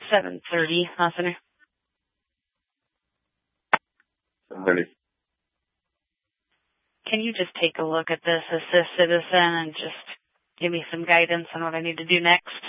7:30, Austin. 7:30. Can you just take a look at this Assist Citizen and just give me some guidance on what I need to do next?